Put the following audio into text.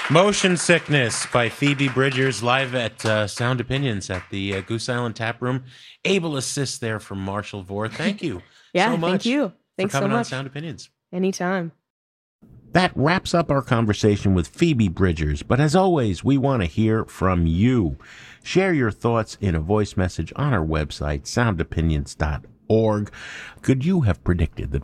Motion Sickness by Phoebe Bridgers, live at Sound Opinions at the Goose Island Tap Room. Able assist there from Marshall Vore. Thank you so much. Thank you. Thanks for coming so much. on Sound Opinions. Anytime. That wraps up our conversation with Phoebe Bridgers, but as always, we want to hear from you. Share your thoughts in a voice message on our website, soundopinions.org. Could you have predicted that